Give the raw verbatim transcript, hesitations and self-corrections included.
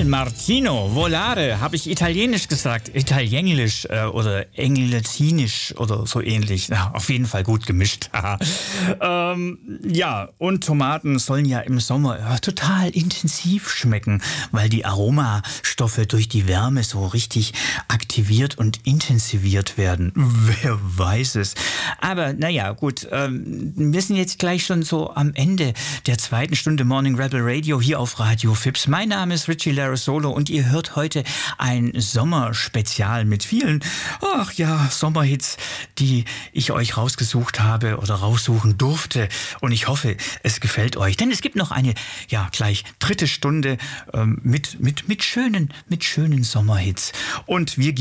Al Martino Volare, habe ich italienisch gesagt, italienisch äh, oder englizinisch oder so ähnlich. Ja, auf jeden Fall gut gemischt. ähm, ja, und Tomaten sollen ja im Sommer ja, total intensiv schmecken, weil die Aromastoffe durch die Wärme so richtig aktiviert und intensiviert werden. Wer weiß es. Aber naja, gut, ähm, wir sind jetzt gleich schon so am Ende der zweiten Stunde Morning Rebel Radio hier auf Radio Fips. Mein Name ist Richie Larasolo und ihr hört heute ein Sommerspezial mit vielen, ach ja, Sommerhits, die ich euch rausgesucht habe oder raussuchen durfte. Und ich hoffe, es gefällt euch. Denn es gibt noch eine, ja, gleich dritte Stunde ähm, mit, mit, mit schönen, mit schönen Sommerhits. Und wir